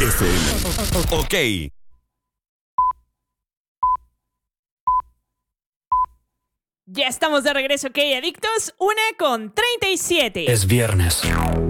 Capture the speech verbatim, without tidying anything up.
F M. Ok. Ya estamos de regreso, ¿ok, adictos? Una con treinta y siete. Es viernes.